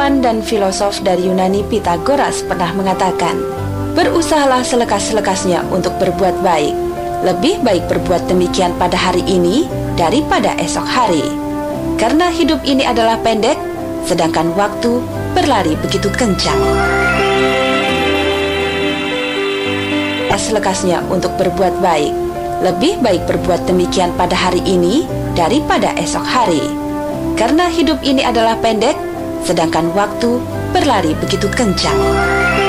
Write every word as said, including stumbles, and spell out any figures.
ilmuwan dan filosof dari Yunani Pythagoras pernah mengatakan, berusahalah selekas-lekasnya untuk berbuat baik. Lebih baik berbuat demikian pada hari ini daripada esok hari. Karena hidup ini adalah pendek, sedangkan waktu berlari begitu kencang. Selekasnya untuk berbuat baik. Lebih baik berbuat demikian pada hari ini daripada esok hari. Karena hidup ini adalah pendek, sedangkan waktu berlari begitu kencang.